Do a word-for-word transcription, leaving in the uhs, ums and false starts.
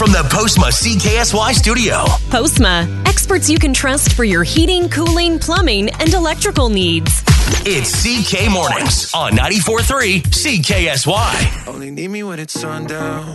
from the Postma C K S Y studio. Postma, experts you can trust for your heating, cooling, plumbing, and electrical needs. It's C K Mornings on ninety-four point three C K S Y. Only need me when it's sundown.